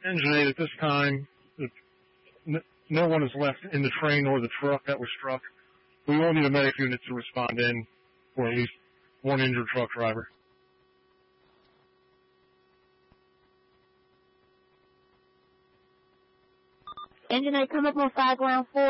Engine 8, at this time, no one is left in the train or the truck that was struck. We will need a medic unit to respond in for at least one injured truck driver. Engine 8, come up on 5 ground 4.